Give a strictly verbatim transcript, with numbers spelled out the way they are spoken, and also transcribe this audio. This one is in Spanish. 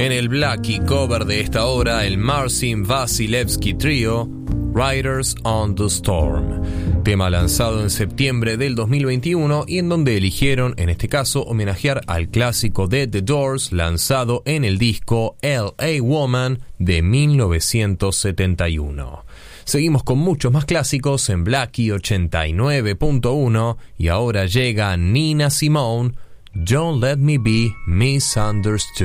En el Blackie cover de esta hora, el Marcin Vasilevsky Trio, Riders on the Storm, tema lanzado en septiembre del dos mil veintiuno y en donde eligieron, en este caso, homenajear al clásico de The Doors lanzado en el disco L A Woman de mil novecientos setenta y uno. Seguimos con muchos más clásicos en Blackie ochenta y nueve punto uno y ahora llega Nina Simone, Don't Let Me Be Misunderstood.